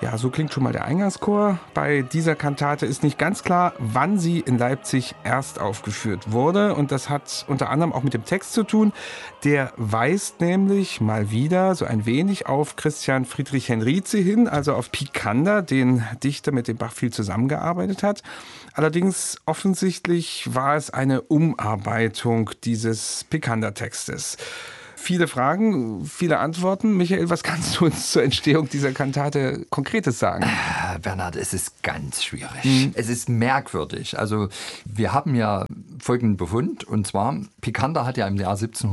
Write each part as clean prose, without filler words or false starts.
Ja, so klingt schon mal der Eingangschor. Bei dieser Kantate ist nicht ganz klar, wann sie in Leipzig erst aufgeführt wurde. Und das hat unter anderem auch mit dem Text zu tun. Der weist nämlich mal wieder so ein wenig auf Christian Friedrich Henrici hin, also auf Picander, den Dichter, mit dem Bach viel zusammengearbeitet hat. Allerdings offensichtlich war es eine Umarbeitung dieses Picander-Textes. Viele Fragen, viele Antworten. Michael, was kannst du uns zur Entstehung dieser Kantate Konkretes sagen? Bernhard, es ist ganz schwierig. Es ist merkwürdig. Also wir haben ja folgenden Befund, und zwar Picander hat ja im Jahr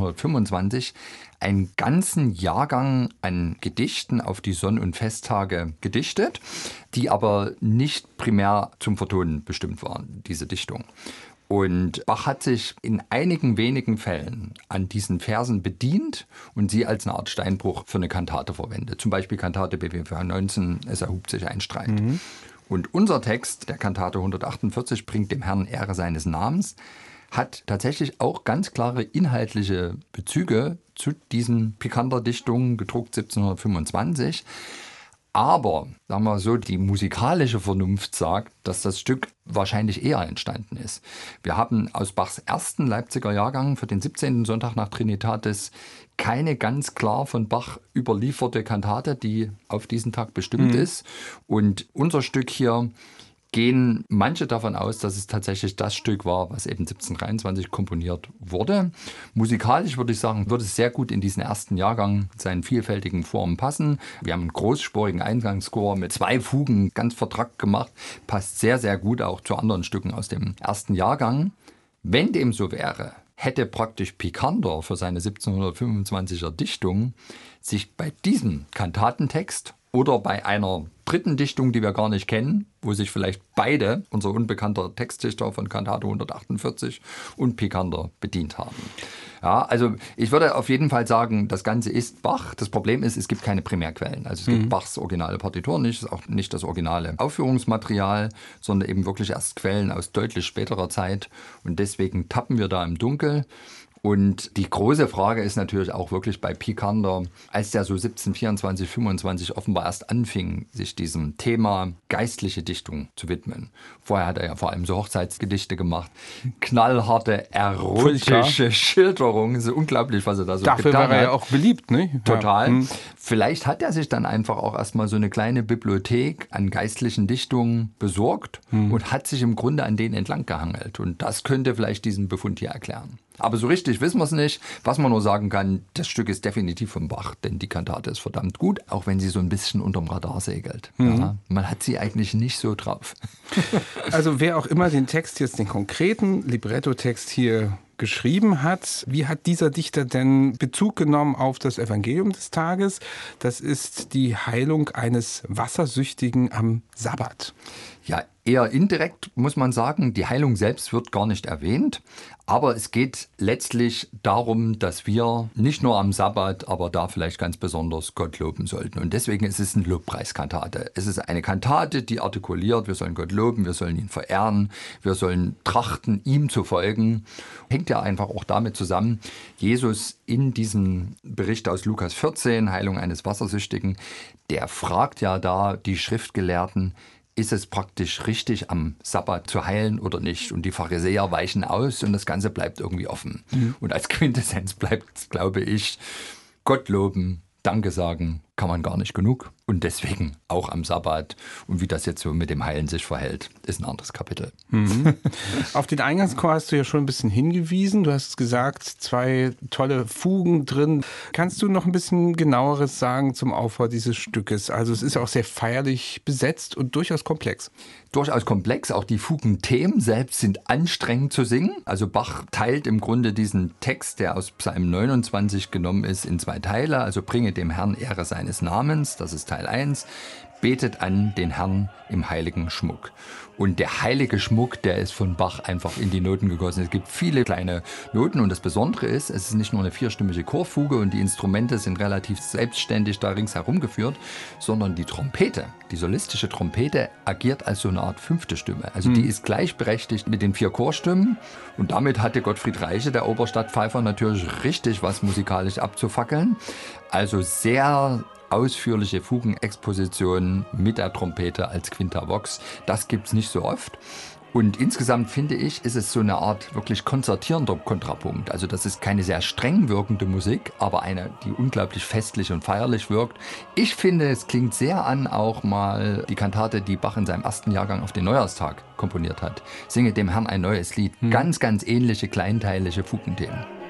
1725 einen ganzen Jahrgang an Gedichten auf die Sonn- und Festtage gedichtet, die aber nicht primär zum Vertonen bestimmt waren, diese Dichtung. Und Bach hat sich in einigen wenigen Fällen an diesen Versen bedient und sie als eine Art Steinbruch für eine Kantate verwendet. Zum Beispiel Kantate BWV 19, es erhubt sich ein Streit. Und unser Text der Kantate 148, bringt dem Herrn Ehre seines Namens, hat tatsächlich auch ganz klare inhaltliche Bezüge zu diesen Picander-Dichtungen, gedruckt 1725. Aber, sagen wir so, die musikalische Vernunft sagt, dass das Stück wahrscheinlich eher entstanden ist. Wir haben aus Bachs ersten Leipziger Jahrgang für den 17. Sonntag nach Trinitatis keine ganz klar von Bach überlieferte Kantate, die auf diesen Tag bestimmt ist. Und unser Stück hier gehen manche davon aus, dass es tatsächlich das Stück war, was eben 1723 komponiert wurde. Musikalisch würde ich sagen, würde es sehr gut in diesen ersten Jahrgang seinen vielfältigen Formen passen. Wir haben einen großspurigen Eingangschor mit 2 Fugen, ganz vertrackt gemacht. Passt sehr, sehr gut auch zu anderen Stücken aus dem ersten Jahrgang. Wenn dem so wäre, hätte praktisch Picander für seine 1725er Dichtung sich bei diesem Kantatentext oder bei einer dritten Dichtung, die wir gar nicht kennen, wo sich vielleicht beide, unser unbekannter Textdichter von Kantate 148 und Picander, bedient haben. Ja, also ich würde auf jeden Fall sagen, das Ganze ist Bach. Das Problem ist, es gibt keine Primärquellen. Also es gibt Bachs originale Partitur nicht, auch nicht das originale Aufführungsmaterial, sondern eben wirklich erst Quellen aus deutlich späterer Zeit. Und deswegen tappen wir da im Dunkel. Und die große Frage ist natürlich auch wirklich bei Picander, als der so 1724, 25 offenbar erst anfing, sich diesem Thema geistliche Dichtung zu widmen. Vorher hat er ja vor allem so Hochzeitsgedichte gemacht, knallharte, erotische Schilderungen. Es ist unglaublich, was er da so getan hat. Dafür war er ja auch beliebt, ne? Total. Ja. Vielleicht hat er sich dann einfach auch erstmal so eine kleine Bibliothek an geistlichen Dichtungen besorgt und hat sich im Grunde an denen entlang gehangelt. Und das könnte vielleicht diesen Befund hier erklären. Aber so richtig wissen wir es nicht. Was man nur sagen kann, das Stück ist definitiv von Bach, denn die Kantate ist verdammt gut, auch wenn sie so ein bisschen unterm Radar segelt. Ja, man hat sie eigentlich nicht so drauf. Also wer auch immer den Text jetzt, den konkreten Libretto-Text hier geschrieben hat, wie hat dieser Dichter denn Bezug genommen auf das Evangelium des Tages? Das ist die Heilung eines Wassersüchtigen am Sabbat. Ja, eher indirekt muss man sagen, die Heilung selbst wird gar nicht erwähnt, aber es geht letztlich darum, dass wir nicht nur am Sabbat, aber da vielleicht ganz besonders Gott loben sollten. Und deswegen ist es eine Lobpreiskantate. Es ist eine Kantate, die artikuliert, wir sollen Gott loben, wir sollen ihn verehren, wir sollen trachten, ihm zu folgen. Hängt ja einfach auch damit zusammen, Jesus in diesem Bericht aus Lukas 14, Heilung eines Wassersüchtigen, der fragt ja da die Schriftgelehrten, ist es praktisch richtig, am Sabbat zu heilen oder nicht? Und die Pharisäer weichen aus und das Ganze bleibt irgendwie offen. Und als Quintessenz bleibt, glaube ich, Gott loben, Danke sagen, kann man gar nicht genug. Und deswegen auch am Sabbat. Und wie das jetzt so mit dem Heilen sich verhält, ist ein anderes Kapitel. Auf den Eingangschor hast du ja schon ein bisschen hingewiesen. Du hast gesagt, 2 tolle Fugen drin. Kannst du noch ein bisschen genaueres sagen zum Aufbau dieses Stückes? Also es ist ja auch sehr feierlich besetzt und durchaus komplex. Durchaus komplex. Auch die Fugenthemen selbst sind anstrengend zu singen. Also Bach teilt im Grunde diesen Text, der aus Psalm 29 genommen ist, in 2 Teile. Also bringe dem Herrn Ehre seines Namens, das ist Teil 1. Betet an den Herrn im heiligen Schmuck. Und der heilige Schmuck, der ist von Bach einfach in die Noten gegossen. Es gibt viele kleine Noten und das Besondere ist, es ist nicht nur eine 4-stimmige Chorfuge und die Instrumente sind relativ selbstständig da ringsherum geführt, sondern die Trompete, die solistische Trompete agiert als so eine Art 5. Stimme. Also die ist gleichberechtigt mit den 4 Chorstimmen und damit hatte Gottfried Reiche, der Oberstadtpfeifer, natürlich richtig was musikalisch abzufackeln. Also sehr ausführliche Fugenexposition mit der Trompete als Quinta Vox. Das gibt es nicht so oft. Und insgesamt finde ich, ist es so eine Art wirklich konzertierender Kontrapunkt. Also das ist keine sehr streng wirkende Musik, aber eine, die unglaublich festlich und feierlich wirkt. Ich finde, es klingt sehr an auch mal die Kantate, die Bach in seinem ersten Jahrgang auf den Neujahrstag komponiert hat. Singe dem Herrn ein neues Lied. Ganz, ganz ähnliche kleinteilige Fugenthemen.